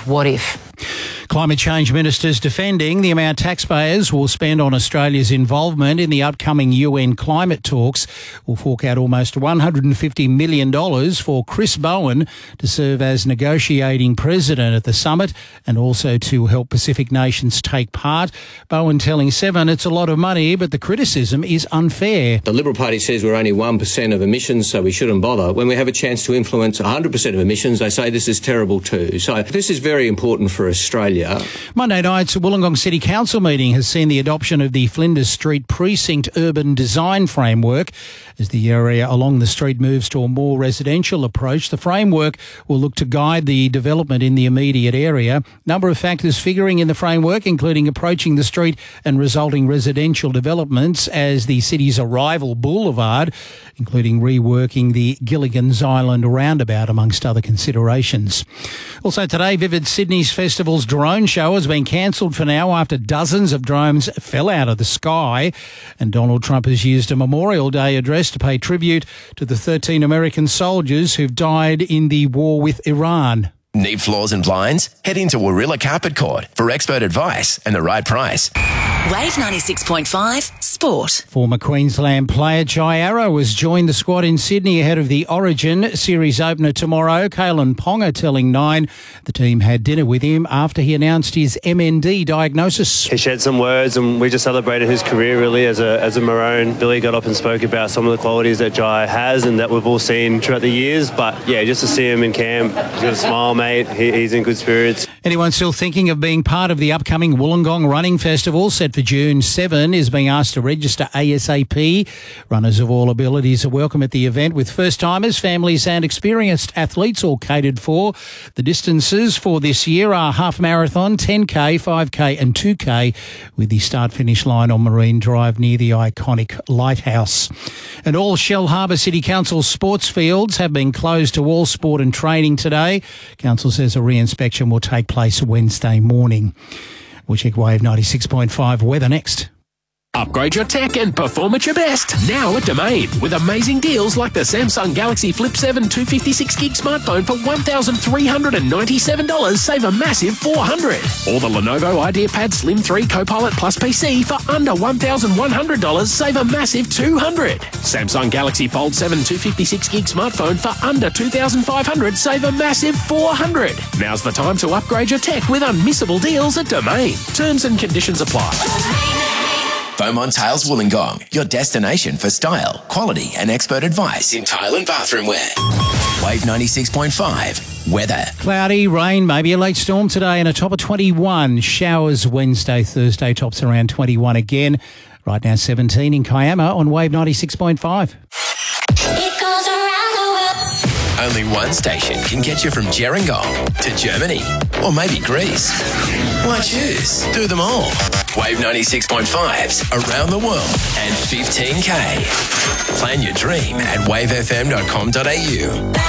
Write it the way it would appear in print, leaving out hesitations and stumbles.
what if. Climate change ministers defending the amount taxpayers will spend on Australia's involvement in the upcoming UN climate talks will fork out almost $150 million for Chris Bowen to serve as negotiating president at the summit and also to help Pacific nations take part. Bowen telling Seven it's a lot of money, but the criticism is unfair. The Liberal Party says we're only 1% of emissions, so we shouldn't bother. When we have a chance to influence 100% of emissions, they say this is terrible too. So this is very important for Australia. Monday night's Wollongong City Council meeting has seen the adoption of the Flinders Street Precinct Urban Design Framework. As the area along the street moves to a more residential approach, the framework will look to guide the development in the immediate area. Number of factors figuring in the framework, including approaching the street and resulting residential developments as the city's arrival boulevard, including reworking the Gilligan's Island roundabout, amongst other considerations. Also today, Vivid Sydney's festival's drone show has been cancelled for now after dozens of drones fell out of the sky. And Donald Trump has used a Memorial Day address to pay tribute to the 13 American soldiers who've died in the war with Iran. Need floors and blinds? Head into Warilla Carpet Court for expert advice and the right price. Wave 96.5 Sport. Former Queensland player Jai Arrow has joined the squad in Sydney ahead of the Origin series opener tomorrow. Kalen Ponga telling Nine the team had dinner with him after he announced his MND diagnosis. He shared some words and we just celebrated his career really as a Maroon. Billy got up and spoke about some of the qualities that Jai has and that we've all seen throughout the years. But yeah, just to see him in camp, he's got a smile, mate. He's in good spirits. Anyone still thinking of being part of the upcoming Wollongong Running Festival set for June 7 is being asked to register ASAP. Runners of all abilities are welcome at the event, with first-timers, families and experienced athletes all catered for. The distances for this year are half marathon, 10K, 5K and 2K, with the start-finish line on Marine Drive near the iconic lighthouse. And all Shellharbour City Council sports fields have been closed to all sport and training today. Council says a re-inspection will take place Wednesday morning. We'll check Wave 96.5 weather next. Upgrade your tech and perform at your best now at Domain with amazing deals like the Samsung Galaxy Flip 7 256GB smartphone for $1,397, save a massive $400. Or the Lenovo IdeaPad Slim 3 Copilot Plus PC for under $1,100, save a massive $200. Samsung Galaxy Fold 7 256GB smartphone for under $2,500, save a massive $400. Now's the time to upgrade your tech with unmissable deals at Domain. Terms and conditions apply. Beaumont Tiles Wollongong, your destination for style, quality and expert advice in tile and bathroom wear. Wave 96.5 weather. Cloudy, rain, maybe a late storm today and a top of 21. Showers Wednesday, Thursday, tops around 21 again. Right now 17 in Kiama on Wave 96.5. Only one station can get you from Gerringong to Germany or maybe Greece. Why choose? Do them all. Wave 96.5's around the world and 15K. Plan your dream at wavefm.com.au.